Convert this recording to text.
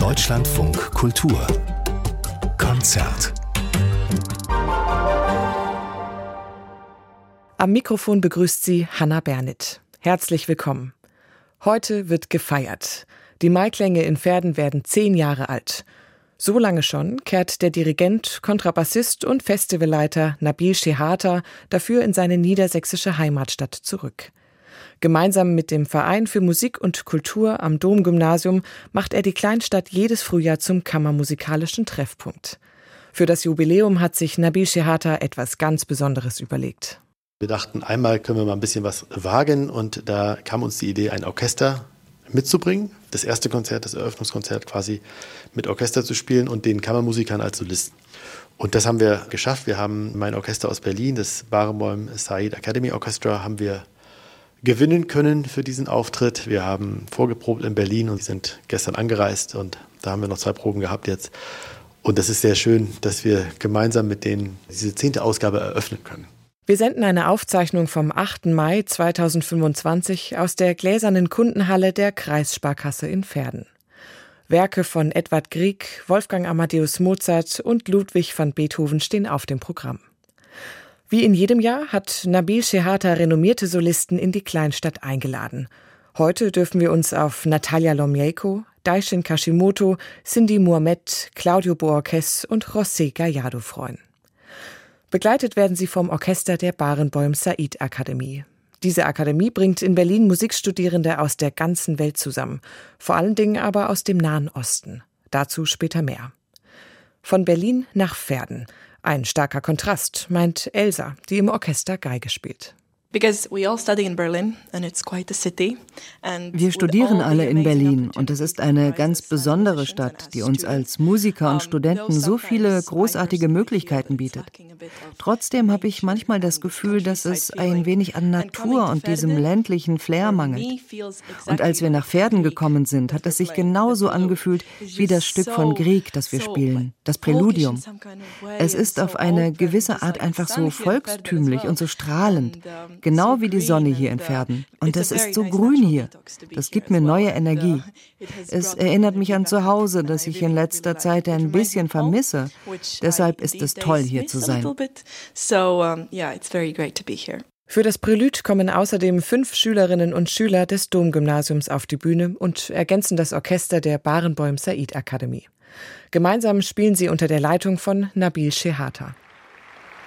Deutschlandfunk Kultur Konzert. Am Mikrofon begrüßt sie Hannah Bernitt. Herzlich willkommen. Heute wird gefeiert. Die Maiklänge in Verden werden 10 Jahre alt. So lange schon kehrt der Dirigent, Kontrabassist und Festivalleiter Nabil Shehata dafür in seine niedersächsische Heimatstadt zurück. Gemeinsam mit dem Verein für Musik und Kultur am Domgymnasium macht er die Kleinstadt jedes Frühjahr zum kammermusikalischen Treffpunkt. Für das Jubiläum hat sich Nabil Shehata etwas ganz Besonderes überlegt. Wir dachten, einmal können wir mal ein bisschen was wagen, und da kam uns die Idee, ein Orchester mitzubringen. Das erste Konzert, das Eröffnungskonzert quasi mit Orchester zu spielen und den Kammermusikern als Solisten. Und das haben wir geschafft. Wir haben mein Orchester aus Berlin, das Barenboim Said Academy Orchestra, haben wir gewinnen können für diesen Auftritt. Wir haben vorgeprobt in Berlin und sind gestern angereist, und da haben wir noch 2 Proben gehabt jetzt. Und das ist sehr schön, dass wir gemeinsam mit denen diese 10. Ausgabe eröffnen können. Wir senden eine Aufzeichnung vom 8. Mai 2025 aus der gläsernen Kundenhalle der Kreissparkasse in Verden. Werke von Edvard Grieg, Wolfgang Amadeus Mozart und Ludwig van Beethoven stehen auf dem Programm. Wie in jedem Jahr hat Nabil Shehata renommierte Solisten in die Kleinstadt eingeladen. Heute dürfen wir uns auf Natalia Lomejko, Daishin Kashimoto, Cindy Muhammad, Claudio Boorquez und José Gallardo freuen. Begleitet werden sie vom Orchester der Barenboim Said Akademie. Diese Akademie bringt in Berlin Musikstudierende aus der ganzen Welt zusammen, vor allen Dingen aber aus dem Nahen Osten. Dazu später mehr. Von Berlin nach Verden. Ein starker Kontrast, meint Elsa, die im Orchester Geige spielt. Wir studieren alle in Berlin, und es ist eine ganz besondere Stadt, die uns als Musiker und Studenten so viele großartige Möglichkeiten bietet. Trotzdem habe ich manchmal das Gefühl, dass es ein wenig an Natur und diesem ländlichen Flair mangelt. Und als wir nach Verden gekommen sind, hat es sich genauso angefühlt wie das Stück von Grieg, das wir spielen, das Präludium. Es ist auf eine gewisse Art einfach so volkstümlich und so strahlend. Genau wie die Sonne hier in Verden. Und es ist so grün hier. Das gibt mir neue Energie. Es erinnert mich an zu Hause, das ich in letzter Zeit ein bisschen vermisse. Deshalb ist es toll, hier zu sein. Für das Prelude kommen außerdem 5 Schülerinnen und Schüler des Domgymnasiums auf die Bühne und ergänzen das Orchester der Barenboim Said Akademie. Gemeinsam spielen sie unter der Leitung von Nabil Shehata.